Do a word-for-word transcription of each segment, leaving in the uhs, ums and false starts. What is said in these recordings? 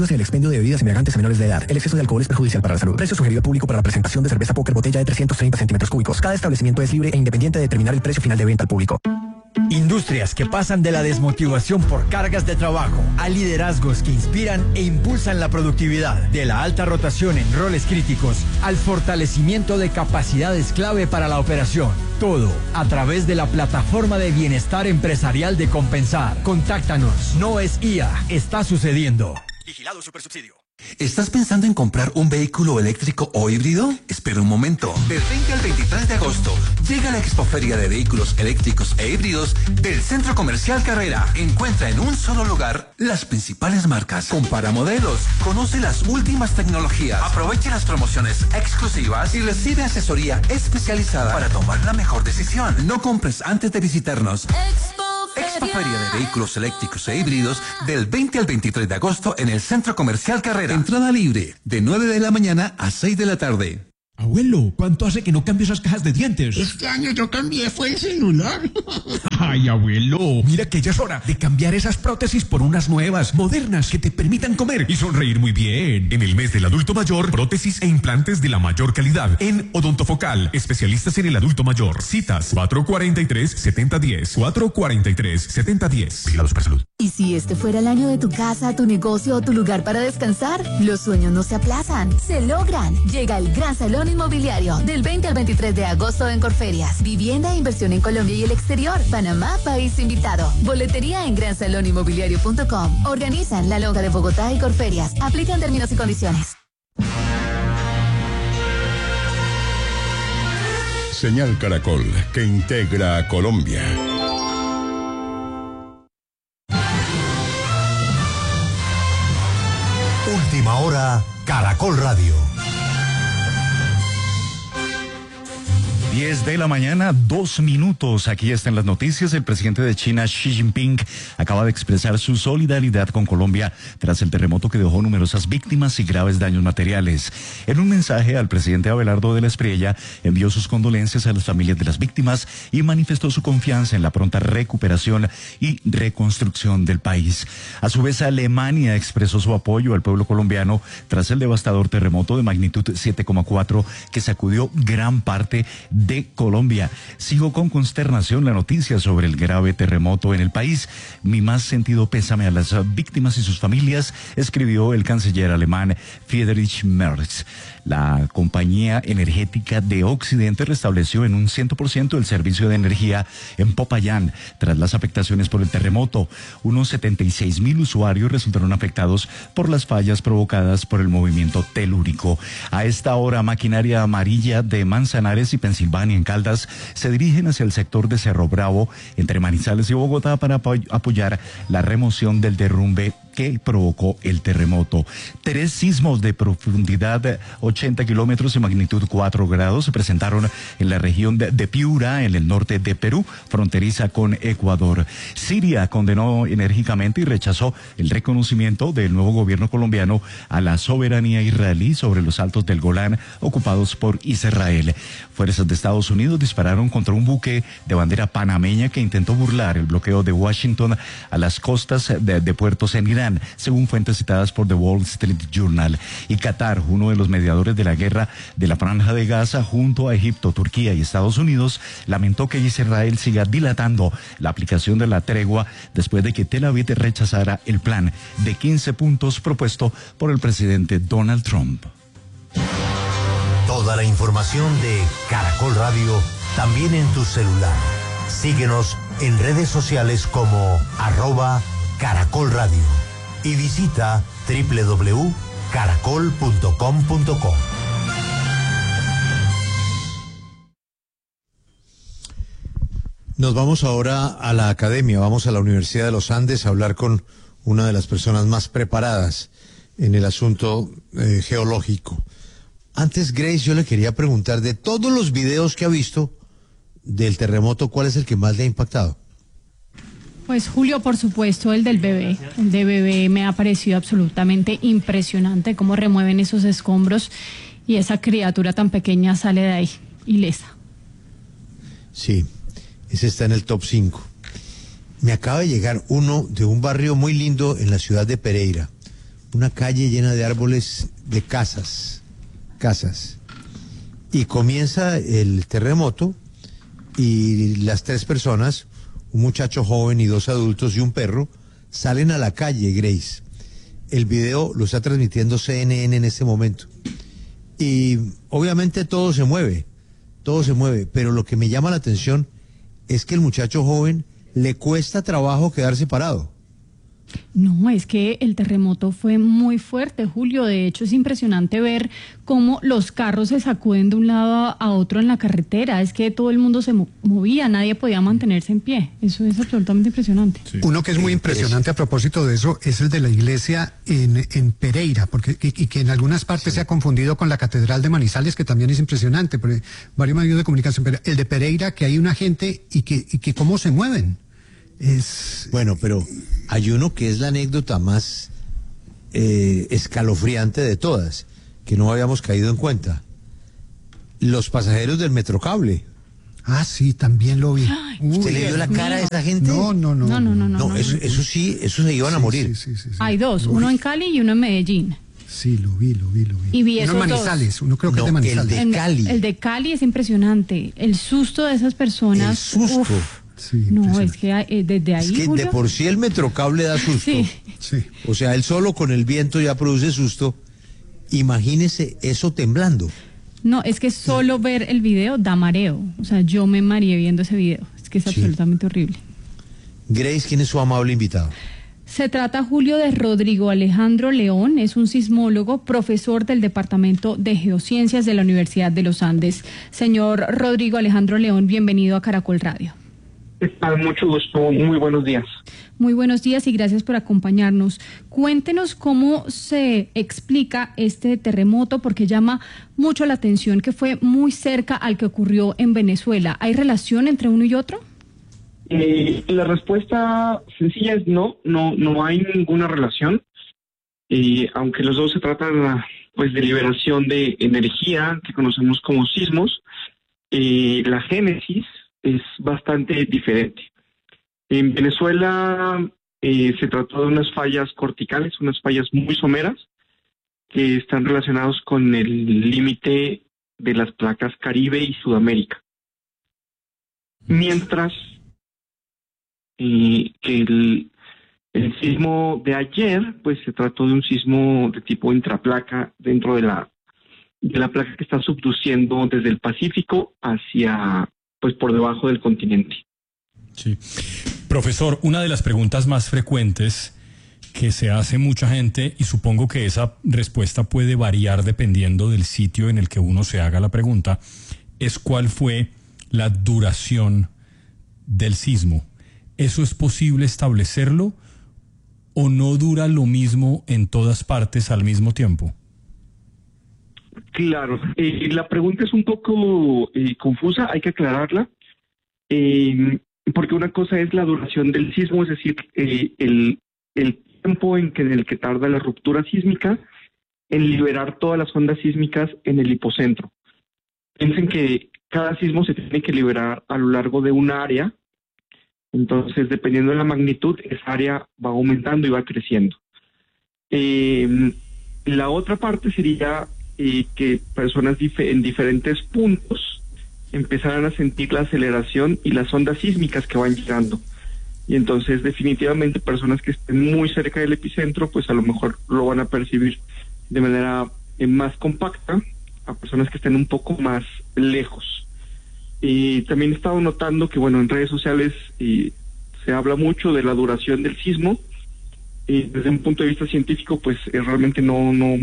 Prohíbase el expendio de bebidas embriagantes a menores de edad. El exceso de alcohol es perjudicial para la salud. Precio sugerido al público para la presentación de cerveza Póker botella de trescientos treinta centímetros cúbicos. Cada establecimiento es libre e independiente de determinar el precio final de venta al público. Industrias que pasan de la desmotivación por cargas de trabajo a liderazgos que inspiran e impulsan la productividad, de la alta rotación en roles críticos al fortalecimiento de capacidades clave para la operación. Todo a través de la plataforma de bienestar empresarial de Compensar. Contáctanos. No es I A, está sucediendo. Vigilado Supersubsidio. ¿Estás pensando en comprar un vehículo eléctrico o híbrido? Espera un momento. Del veinte al veintitrés de agosto llega la Expoferia de Vehículos Eléctricos e Híbridos del Centro Comercial Carrera. Encuentra en un solo lugar las principales marcas. Compara modelos, conoce las últimas tecnologías, aprovecha las promociones exclusivas y recibe asesoría especializada para tomar la mejor decisión. No compres antes de visitarnos. Expoferia de Vehículos Eléctricos e Híbridos del veinte al veintitrés de agosto en el Centro Comercial Carrera. Entrada libre, de nueve de la mañana a seis de la tarde. Abuelo, ¿cuánto hace que no cambio esas cajas de dientes? Este año yo cambié, fue el celular. Ay, abuelo, mira que ya es hora de cambiar esas prótesis por unas nuevas, modernas, que te permitan comer y sonreír muy bien. En el mes del adulto mayor, prótesis e implantes de la mayor calidad. En Odontofocal, especialistas en el adulto mayor. Citas cuatro cuatro tres, siete cero uno cero, cuatro cuatro tres, siete cero uno cero. Vigilado Supersalud. ¿Y si este fuera el año de tu casa, tu negocio o tu lugar para descansar? Los sueños no se aplazan, se logran. Llega el Gran Salón Inmobiliario del veinte al veintitrés de agosto en Corferias. Vivienda e inversión en Colombia y el exterior. Panamá, país invitado. Boletería en gran salón inmobiliario punto com. Organizan La Lonja de Bogotá y Corferias. Aplican términos y condiciones. Señal Caracol, que integra a Colombia. Última hora, Caracol Radio. diez de la mañana, dos minutos. Aquí están las noticias. El presidente de China, Xi Jinping, acaba de expresar su solidaridad con Colombia tras el terremoto que dejó numerosas víctimas y graves daños materiales. En un mensaje al presidente Abelardo de la Espriella, envió sus condolencias a las familias de las víctimas y manifestó su confianza en la pronta recuperación y reconstrucción del país. A su vez, Alemania expresó su apoyo al pueblo colombiano tras el devastador terremoto de magnitud siete coma cuatro que sacudió gran parte de de Colombia. Sigo con consternación la noticia sobre el grave terremoto en el país. Mi más sentido pésame a las víctimas y sus familias, escribió el canciller alemán Friedrich Merz. La compañía energética de Occidente restableció en un cien por ciento el servicio de energía en Popayán tras las afectaciones por el terremoto. Unos setenta y seis mil usuarios resultaron afectados por las fallas provocadas por el movimiento telúrico. A esta hora, maquinaria amarilla de Manzanares y Pensilvania en Caldas se dirigen hacia el sector de Cerro Bravo entre Manizales y Bogotá para apoy- apoyar la remoción del derrumbe que provocó el terremoto. Tres sismos de profundidad ochenta kilómetros y magnitud cuatro grados se presentaron en la región de, de Piura, en el norte de Perú, fronteriza con Ecuador. Siria condenó enérgicamente y rechazó el reconocimiento del nuevo gobierno colombiano a la soberanía israelí sobre los altos del Golán ocupados por Israel. Fuerzas de Estados Unidos dispararon contra un buque de bandera panameña que intentó burlar el bloqueo de Washington a las costas de, de puertos en Irán, según fuentes citadas por The Wall Street Journal. Y Qatar, uno de los mediadores de la guerra de la Franja de Gaza junto a Egipto, Turquía y Estados Unidos, lamentó que Israel siga dilatando la aplicación de la tregua después de que Tel Aviv rechazara el plan de quince puntos propuesto por el presidente Donald Trump. Toda la información de Caracol Radio también en tu celular. Síguenos en redes sociales como arroba Caracol Radio y visita doble u doble u doble u punto caracol punto com punto co. Nos vamos ahora a la academia, vamos a la Universidad de los Andes a hablar con una de las personas más preparadas en el asunto eh, geológico. Antes, Grace, yo le quería preguntar, de todos los videos que ha visto del terremoto, ¿cuál es el que más le ha impactado? Pues Julio, por supuesto, el del bebé. El de bebé me ha parecido absolutamente impresionante cómo remueven esos escombros y esa criatura tan pequeña sale de ahí ilesa. Sí, ese está en el top cinco. Me acaba de llegar uno de un barrio muy lindo en la ciudad de Pereira, una calle llena de árboles de casas, casas. Y comienza el terremoto y las tres personas, un muchacho joven y dos adultos y un perro, salen a la calle, Grace. El video lo está transmitiendo C N N en este momento. Y obviamente todo se mueve, todo se mueve, pero lo que me llama la atención es que el muchacho joven le cuesta trabajo quedarse parado. No, es que el terremoto fue muy fuerte, Julio. De hecho, es impresionante ver cómo los carros se sacuden de un lado a otro en la carretera. Es que todo el mundo se movía, nadie podía mantenerse en pie. Eso es absolutamente impresionante. Sí. Uno que es muy impresionante a propósito de eso es el de la iglesia en, en Pereira, porque y, y que en algunas partes sí. se ha confundido con la Catedral de Manizales, que también es impresionante, porque varios medios de comunicación, pero el de Pereira, que hay una gente y que, y que cómo se mueven. Es... Bueno, pero hay uno que es la anécdota más eh, escalofriante de todas, que no habíamos caído en cuenta. Los pasajeros del Metrocable. Ah, sí, también lo vi. Ay, ¿usted Uy, le vio la cara mío. a esa gente? No, no, no. No, no, no. no, no, no eso, eso sí, eso se iban sí, a morir. Sí, sí, sí, sí. Hay dos, uno en Cali y uno en Medellín. Sí, lo vi, lo vi, lo vi. Y vi uno en Manizales, dos. uno creo que no, es de Manizales. El de Cali. El, el de Cali es impresionante. El susto de esas personas. El susto. Uf. Sí, no, es que eh, desde ahí. Es que Julio, de por sí el Metrocable da susto. Sí. sí. O sea, él solo con el viento ya produce susto. Imagínese eso temblando. No, es que solo ver el video da mareo. O sea, yo me mareé viendo ese video. Es que es sí. absolutamente horrible. Grace, ¿quién es su amable invitado? Se trata, Julio, de Rodrigo Alejandro León. Es un sismólogo, profesor del Departamento de Geociencias de la Universidad de los Andes. Señor Rodrigo Alejandro León, bienvenido a Caracol Radio. Mucho gusto, muy buenos días. Muy buenos días y gracias por acompañarnos. Cuéntenos cómo se explica este terremoto, porque llama mucho la atención que fue muy cerca al que ocurrió en Venezuela. ¿Hay relación entre uno y otro? Eh, la respuesta sencilla es no, no, no hay ninguna relación. Eh, aunque los dos se tratan pues de liberación de energía que conocemos como sismos, eh, la génesis es bastante diferente. En Venezuela eh, se trató de unas fallas corticales, unas fallas muy someras, que están relacionados con el límite de las placas Caribe y Sudamérica. Mientras eh, que el, el sismo de ayer, pues se trató de un sismo de tipo intraplaca dentro de la, de la placa que está subduciendo desde el Pacífico hacia... pues por debajo del continente. Sí. Profesor, una de las preguntas más frecuentes que se hace mucha gente, y supongo que esa respuesta puede variar dependiendo del sitio en el que uno se haga la pregunta, es cuál fue la duración del sismo. ¿Eso es posible establecerlo o no dura lo mismo en todas partes al mismo tiempo? Claro, eh, la pregunta es un poco eh, confusa, hay que aclararla, eh, porque una cosa es la duración del sismo, es decir, eh, el, el tiempo en, que, en el que tarda la ruptura sísmica en liberar todas las ondas sísmicas en el hipocentro. Piensen que cada sismo se tiene que liberar a lo largo de una área, entonces dependiendo de la magnitud, esa área va aumentando y va creciendo. Eh, la otra parte sería... y que personas dif en diferentes puntos empezaran a sentir la aceleración y las ondas sísmicas que van llegando. Y entonces definitivamente personas que estén muy cerca del epicentro, pues a lo mejor lo van a percibir de manera eh, más compacta a personas que estén un poco más lejos. Y también he estado notando que, bueno, en redes sociales eh, se habla mucho de la duración del sismo. Y desde un punto de vista científico, pues eh, realmente no... no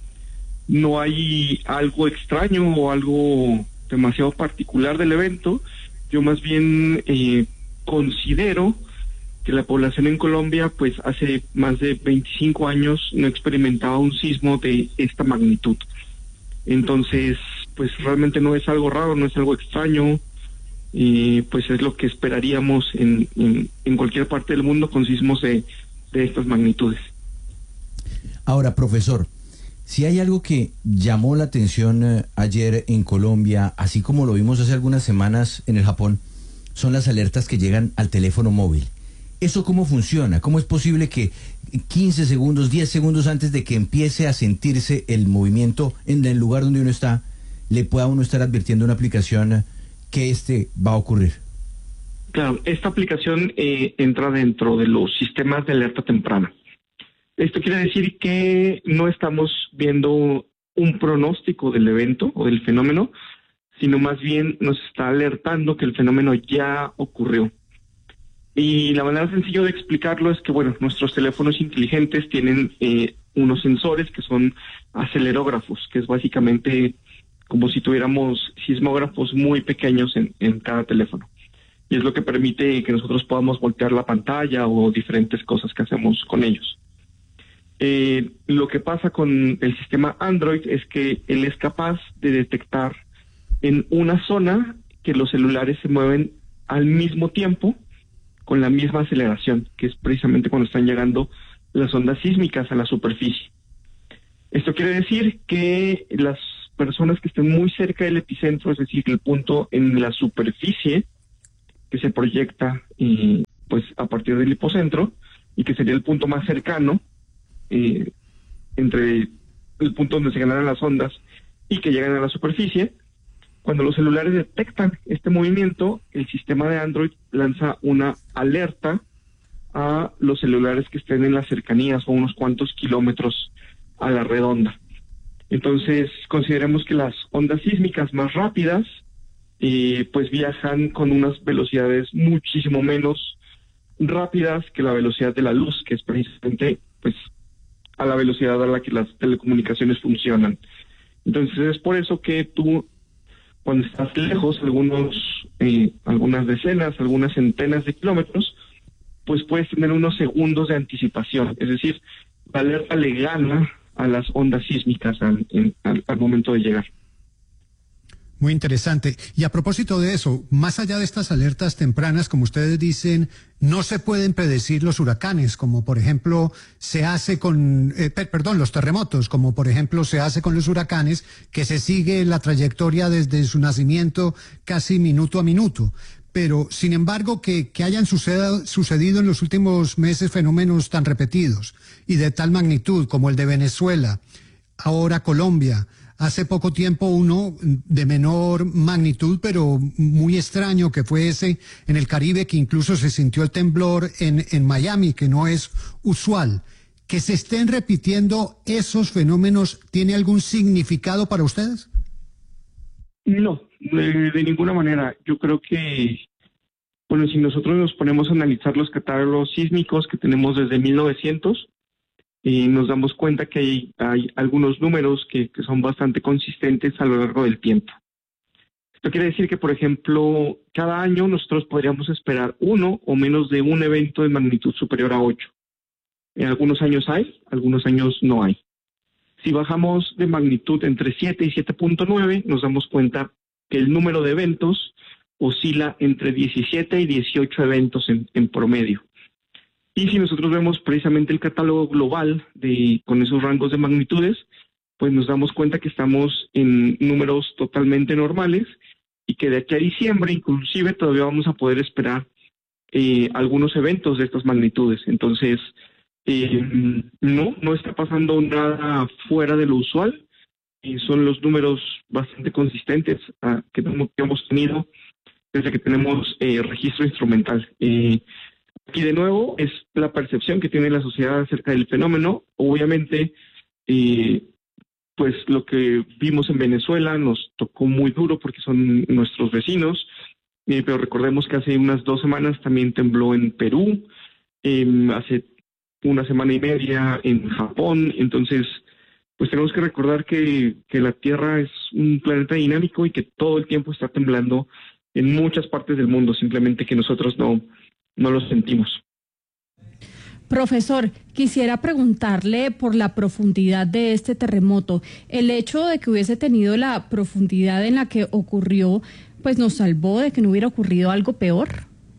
No hay algo extraño o algo demasiado particular del evento. Yo más bien eh, considero que la población en Colombia, pues hace más de veinticinco años no experimentaba un sismo de esta magnitud. Entonces, pues realmente no es algo raro, no es algo extraño. Y pues es lo que esperaríamos en, en, en cualquier parte del mundo con sismos de, de estas magnitudes. Ahora, profesor, si hay algo que llamó la atención eh, ayer en Colombia, así como lo vimos hace algunas semanas en el Japón, son las alertas que llegan al teléfono móvil. ¿Eso cómo funciona? ¿Cómo es posible que quince segundos, diez segundos antes de que empiece a sentirse el movimiento en el lugar donde uno está, le pueda uno estar advirtiendo a una aplicación que este va a ocurrir? Claro, esta aplicación eh, entra dentro de los sistemas de alerta temprana. Esto quiere decir que no estamos viendo un pronóstico del evento o del fenómeno, sino más bien nos está alertando que el fenómeno ya ocurrió. Y la manera sencilla de explicarlo es que, bueno, nuestros teléfonos inteligentes tienen eh, unos sensores que son acelerógrafos, que es básicamente como si tuviéramos sismógrafos muy pequeños en, en cada teléfono. Y es lo que permite que nosotros podamos voltear la pantalla o diferentes cosas que hacemos con ellos. Eh, lo que pasa con el sistema Android es que él es capaz de detectar en una zona que los celulares se mueven al mismo tiempo con la misma aceleración, que es precisamente cuando están llegando las ondas sísmicas a la superficie. Esto quiere decir que las personas que estén muy cerca del epicentro, es decir, el punto en la superficie que se proyecta eh, pues a partir del hipocentro, y que sería el punto más cercano eh, entre el punto donde se generan las ondas y que llegan a la superficie. Cuando los celulares detectan este movimiento, el sistema de Android lanza una alerta a los celulares que estén en las cercanías o unos cuantos kilómetros a la redonda. Entonces, consideremos que las ondas sísmicas más rápidas eh, pues viajan con unas velocidades muchísimo menos rápidas que la velocidad de la luz, que es precisamente pues a la velocidad a la que las telecomunicaciones funcionan. Entonces, es por eso que tú, cuando estás lejos, algunos, eh, algunas decenas, algunas centenas de kilómetros, pues puedes tener unos segundos de anticipación. Es decir, la alerta le gana a las ondas sísmicas al, en, al, al momento de llegar. Muy interesante. Y a propósito de eso, más allá de estas alertas tempranas, como ustedes dicen, no se pueden predecir los huracanes, como por ejemplo se hace con, eh, per, perdón, los terremotos, como por ejemplo se hace con los huracanes, que se sigue la trayectoria desde su nacimiento casi minuto a minuto. Pero, sin embargo, que, que hayan sucedido, sucedido en los últimos meses fenómenos tan repetidos y de tal magnitud como el de Venezuela, ahora Colombia, hace poco tiempo uno de menor magnitud, pero muy extraño, que fue ese en el Caribe, que incluso se sintió el temblor en, en Miami, que no es usual. ¿Que se estén repitiendo esos fenómenos tiene algún significado para ustedes? No, de, de ninguna manera. Yo creo que, bueno, si nosotros nos ponemos a analizar los catálogos sísmicos que tenemos desde mil novecientos, y nos damos cuenta que hay, hay algunos números que, que son bastante consistentes a lo largo del tiempo. Esto quiere decir que, por ejemplo, cada año nosotros podríamos esperar uno o menos de un evento de magnitud superior a ocho. En algunos años hay, algunos años no hay. Si bajamos de magnitud entre siete y siete punto nueve, nos damos cuenta que el número de eventos oscila entre diecisiete y dieciocho eventos en, en promedio. Y si nosotros vemos precisamente el catálogo global de con esos rangos de magnitudes, pues nos damos cuenta que estamos en números totalmente normales y que de aquí a diciembre inclusive todavía vamos a poder esperar eh, algunos eventos de estas magnitudes. Entonces, eh, no, no está pasando nada fuera de lo usual. Y son los números bastante consistentes uh, que, que hemos tenido desde que tenemos eh, registro instrumental. Eh, aquí de nuevo es la percepción que tiene la sociedad acerca del fenómeno. Obviamente, eh, pues lo que vimos en Venezuela nos tocó muy duro porque son nuestros vecinos, eh, pero recordemos que hace unas dos semanas también tembló en Perú, eh, hace una semana y media en Japón. Entonces, pues tenemos que recordar que, que la Tierra es un planeta dinámico y que todo el tiempo está temblando en muchas partes del mundo, simplemente que nosotros no, no lo sentimos. Profesor, quisiera preguntarle por la profundidad de este terremoto. El hecho de que hubiese tenido la profundidad en la que ocurrió, pues nos salvó de que no hubiera ocurrido algo peor.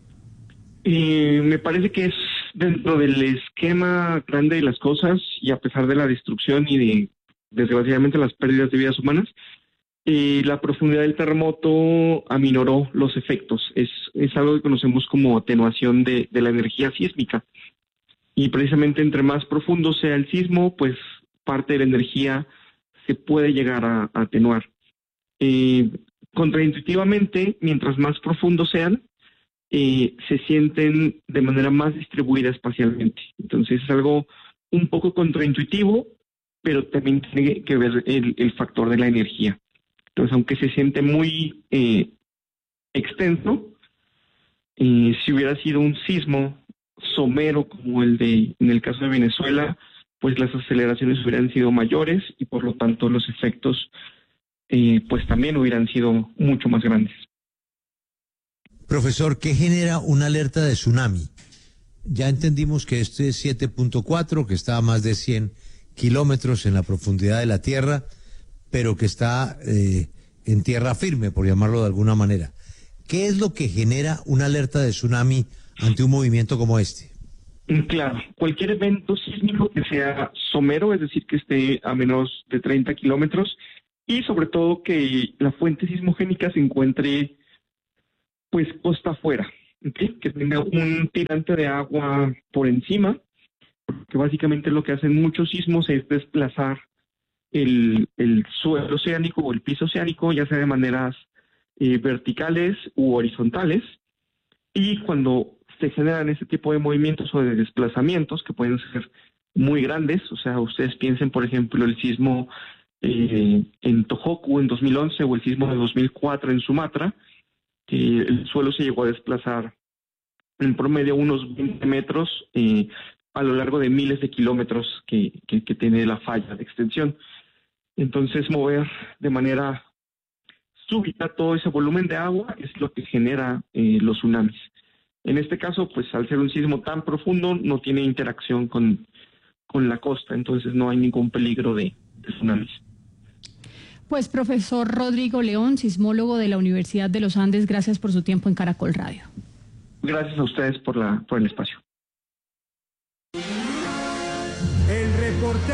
Eh, me parece que es dentro del esquema grande de las cosas, y a pesar de la destrucción y de, desgraciadamente, las pérdidas de vidas humanas, eh, la profundidad del terremoto aminoró los efectos. Es, es algo que conocemos como atenuación de, de la energía sísmica. Y precisamente entre más profundo sea el sismo, pues parte de la energía se puede llegar a, a atenuar. Eh, contraintuitivamente, mientras más profundos sean, eh, se sienten de manera más distribuida espacialmente. Entonces es algo un poco contraintuitivo, pero también tiene que ver el, el factor de la energía. Entonces, aunque se siente muy eh, extenso, eh, si hubiera sido un sismo somero como el de en el caso de Venezuela, pues las aceleraciones hubieran sido mayores y por lo tanto los efectos eh, pues también hubieran sido mucho más grandes. Profesor, ¿qué genera una alerta de tsunami? Ya entendimos que este es siete punto cuatro, que está a más de cien kilómetros en la profundidad de la Tierra, pero que está eh, en tierra firme, por llamarlo de alguna manera. ¿Qué es lo que genera una alerta de tsunami ante un movimiento como este? Claro, cualquier evento sísmico que sea somero, es decir, que esté a menos de treinta kilómetros, y sobre todo que la fuente sismogénica se encuentre pues costa afuera, ¿okay? Que tenga un tirante de agua por encima, porque básicamente lo que hacen muchos sismos es desplazar el, el suelo oceánico o el piso oceánico, ya sea de maneras eh, verticales u horizontales, y cuando se generan ese tipo de movimientos o de desplazamientos que pueden ser muy grandes, o sea, ustedes piensen, por ejemplo, el sismo eh, en Tohoku en dos mil once o el sismo de dos mil cuatro en Sumatra, que el suelo se llegó a desplazar en promedio unos veinte metros eh, a lo largo de miles de kilómetros que, que, que tiene la falla de extensión. Entonces, mover de manera súbita todo ese volumen de agua es lo que genera eh, los tsunamis. En este caso, pues al ser un sismo tan profundo, no tiene interacción con, con la costa, entonces no hay ningún peligro de, de tsunamis. Pues profesor Rodrigo León, sismólogo de la Universidad de los Andes, gracias por su tiempo en Caracol Radio. Gracias a ustedes por, la, por el espacio. El reporte